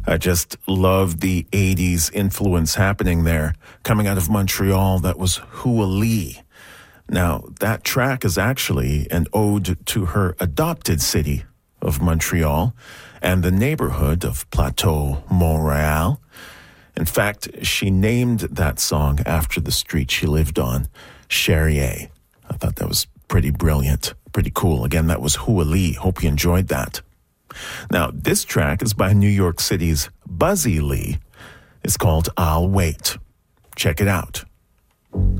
I just love the 80s influence happening there. Coming out of Montreal, that was Hua Lee. Now, that track is actually an ode to her adopted city of Montreal and the neighborhood of Plateau, Montreal. In fact, she named that song after the street she lived on, Charrier. I thought that was pretty brilliant, pretty cool. Again, that was Hua Lee. Hope you enjoyed that. Now, this track is by New York City's Buzzy Lee. It's called I'll Wait. Check it out.